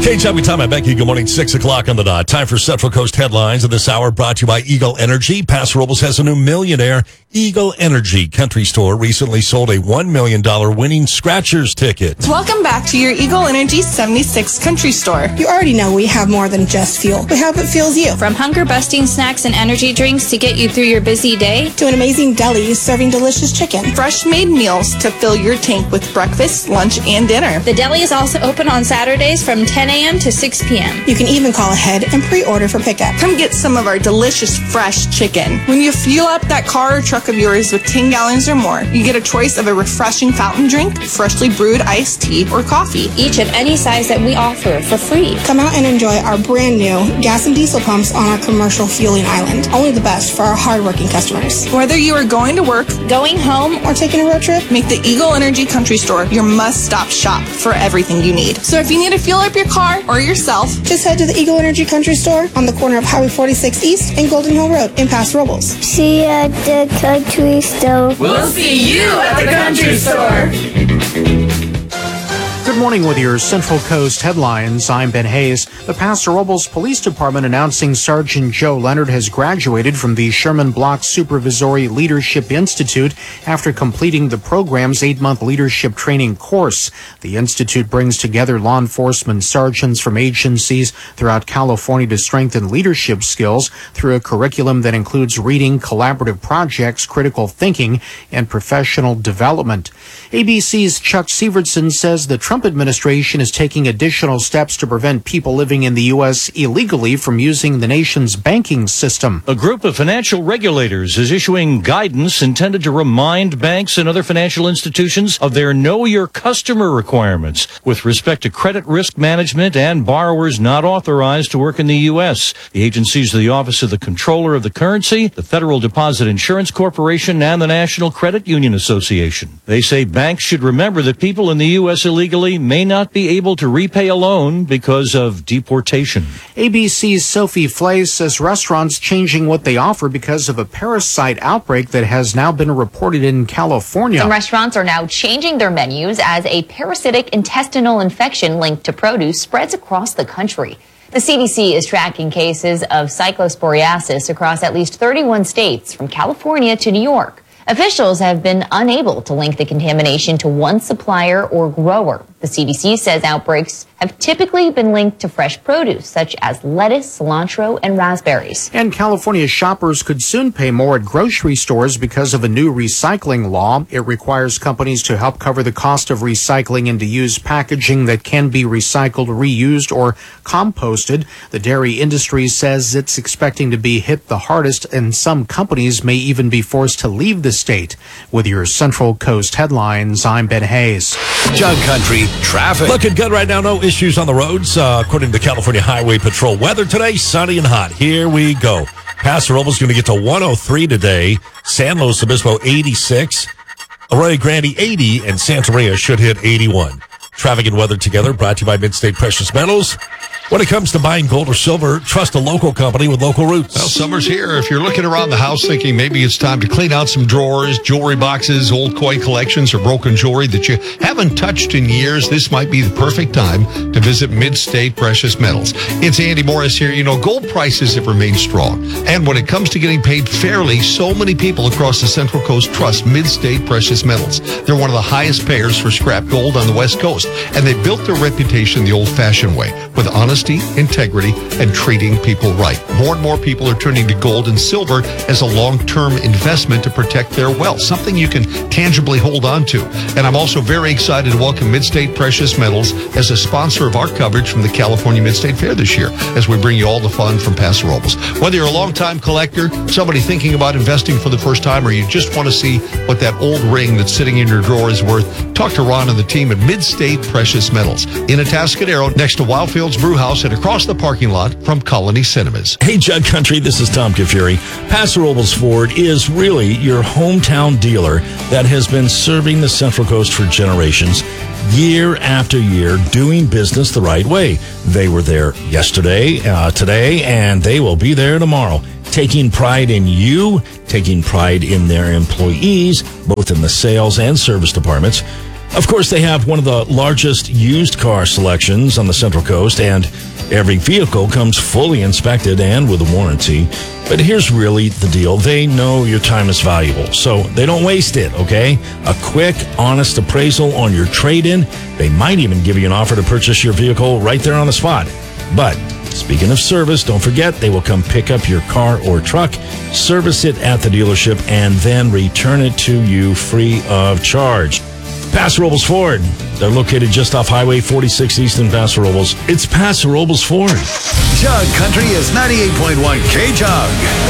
Hey, Chuck, Tom and Becky. Good morning. 6 o'clock on the dot. Time for Central Coast headlines of this hour, brought to you by Eagle Energy. Paso Robles has a new millionaire. Eagle Energy Country Store recently sold a $1 million winning scratchers ticket. Welcome back to your Eagle Energy 76 Country Store. You already know we have more than just fuel. We have what fuels you. From hunger-busting snacks and energy drinks to get you through your busy day, to an amazing deli serving delicious chicken. Fresh-made meals to fill your tank with breakfast, lunch, and dinner. The deli is also open on Saturdays from 10 a.m. to 6 p.m. You can even call ahead and pre-order for pickup. Come get some of our delicious fresh chicken. When you fuel up that car or truck of yours with 10 gallons or more, you get a choice of a refreshing fountain drink, freshly brewed iced tea, or coffee. Each of any size that we offer for free. Come out and enjoy our brand new gas and diesel pumps on our commercial fueling island. Only the best for our hardworking customers. Whether you are going to work, going home, or taking a road trip, make the Eagle Energy Country Store your must-stop shop for everything you need. So if you need to fuel up your car or yourself, just head to the Eagle Energy Country Store on the corner of Highway 46 East and Golden Hill Road in Paso Robles. See you at the country store. We'll see you at the country store. Good morning with your Central Coast headlines. I'm Ben Hayes. The Paso Robles Police Department announcing Sergeant Joe Leonard has graduated from the Sherman Block Supervisory Leadership Institute after completing the program's 8-month leadership training course. The institute brings together law enforcement sergeants from agencies throughout California to strengthen leadership skills through a curriculum that includes reading, collaborative projects, critical thinking, and professional development. ABC's Chuck Sievertson says the Trump administration is taking additional steps to prevent people living in the U.S. illegally from using the nation's banking system. A group of financial regulators is issuing guidance intended to remind banks and other financial institutions of their Know Your Customer requirements with respect to credit risk management and borrowers not authorized to work in the U.S. The agencies are the Office of the Comptroller of the Currency, the Federal Deposit Insurance Corporation, and the National Credit Union Association. They say banks should remember that people in the U.S. illegally may not be able to repay a loan because of deportation. ABC's Sophie Flay says restaurants changing what they offer because of a parasite outbreak that has now been reported in California. Some restaurants are now changing their menus as a parasitic intestinal infection linked to produce spreads across the country. The CDC is tracking cases of cyclosporiasis across at least 31 states, from California to New York. Officials have been unable to link the contamination to one supplier or grower. The CDC says outbreaks have typically been linked to fresh produce, such as lettuce, cilantro, and raspberries. And California shoppers could soon pay more at grocery stores because of a new recycling law. It requires companies to help cover the cost of recycling into used packaging that can be recycled, reused, or composted. The dairy industry says it's expecting to be hit the hardest, and some companies may even be forced to leave the state. With your Central Coast headlines, I'm Ben Hayes. Jug Country traffic. Looking good right now. No issues on the roads. According to the California Highway Patrol, weather today, sunny and hot. Here we go. Paso Robles going to get to 103 today. San Luis Obispo 86. Arroyo Grande 80. And Santa Maria should hit 81. Traffic and weather together brought to you by Mid-State Precious Metals. When it comes to buying gold or silver, trust a local company with local roots. Well, summer's here. If you're looking around the house thinking maybe it's time to clean out some drawers, jewelry boxes, old coin collections, or broken jewelry that you haven't touched in years, this might be the perfect time to visit Mid-State Precious Metals. It's Andy Morris here. You know, gold prices have remained strong. And when it comes to getting paid fairly, so many people across the Central Coast trust Mid-State Precious Metals. They're one of the highest payers for scrap gold on the West Coast. And they built their reputation the old-fashioned way, with honesty, integrity, and treating people right. More and more people are turning to gold and silver as a long-term investment to protect their wealth, something you can tangibly hold on to. And I'm also very excited to welcome Mid-State Precious Metals as a sponsor of our coverage from the California Mid-State Fair this year, as we bring you all the fun from Paso Robles. Whether you're a long-time collector, somebody thinking about investing for the first time, or you just want to see what that old ring that's sitting in your drawer is worth, talk to Ron and the team at Mid-State Precious Metals in Atascadero, next to Wildfields Brew House and across the parking lot from Colony Cinemas. Hey, Jug Country, this is Tom Kafuri. Paso Robles Ford is really your hometown dealer that has been serving the Central Coast for generations, year after year, doing business the right way. They were there yesterday, today, and they will be there tomorrow. Taking pride in you, taking pride in their employees, both in the sales and service departments. Of course, they have one of the largest used car selections on the Central Coast, and every vehicle comes fully inspected and with a warranty. But here's really the deal. They know your time is valuable, so they don't waste it, okay? A quick, honest appraisal on your trade-in. They might even give you an offer to purchase your vehicle right there on the spot. But speaking of service, don't forget they will come pick up your car or truck, service it at the dealership, and then return it to you free of charge. Paso Robles Ford. They're located just off Highway 46 East in Paso Robles. It's Paso Robles Ford. Jug Country is 98.1 K-Jug.